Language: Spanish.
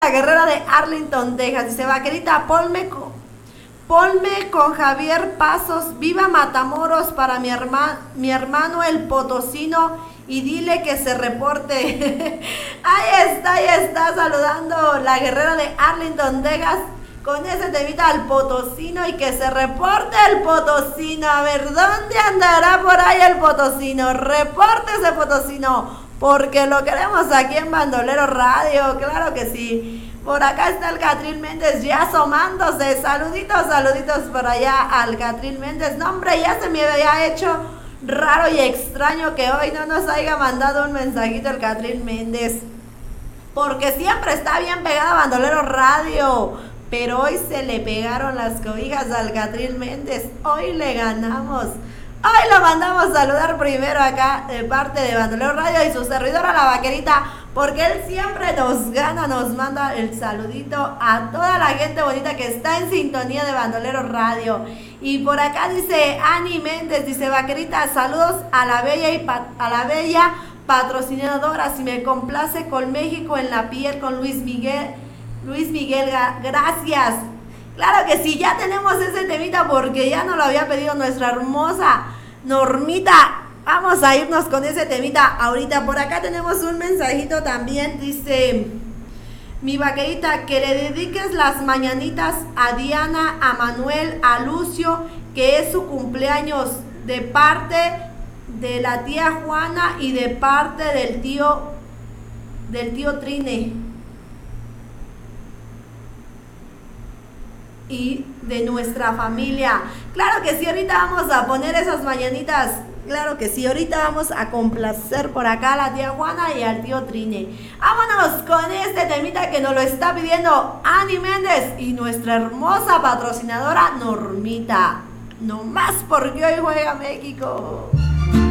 La guerrera de Arlington, Texas. Dice, vaquerita, ponme con Javier Pasos, viva Matamoros para mi hermano el potosino y dile que se reporte. Ahí está, saludando la guerrera de Arlington, Texas, con ese temita al potosino y que se reporte el potosino. A ver, ¿dónde andará por ahí el potosino? Repórtese, potosino, porque lo queremos aquí en Bandolero Radio, claro que sí. Por acá está el Catril Méndez ya asomándose. Saluditos por allá al Catril Méndez. No, hombre, ya se me había hecho raro y extraño que hoy no nos haya mandado un mensajito el Catril Méndez, porque siempre está bien pegado a Bandolero Radio. Pero hoy se le pegaron las cobijas al Catril Méndez. Hoy le ganamos. Hoy lo mandamos a saludar primero acá de parte de Bandolero Radio y su servidora la vaquerita, porque él siempre nos gana, nos manda el saludito a toda la gente bonita que está en sintonía de Bandolero Radio. Y por acá dice Ani Méndez, dice, vaquerita, saludos a la bella patrocinadora, si me complace con México en la piel, con Luis Miguel, gracias. Claro que sí, ya tenemos ese temita porque ya nos lo había pedido nuestra hermosa Normita. Vamos a irnos con ese temita ahorita. Por acá tenemos un mensajito también, dice, mi vaquerita, que le dediques las mañanitas a Diana, a Manuel, a Lucio, que es su cumpleaños, de parte de la tía Juana y de parte del tío Trine y de nuestra familia. Claro que sí, ahorita vamos a poner esas mañanitas. Claro que sí, ahorita vamos a complacer por acá a la tía Juana y al tío Trine. Vámonos con este temita que nos lo está pidiendo Ani Méndez y nuestra hermosa patrocinadora Normita. No más porque hoy juega México.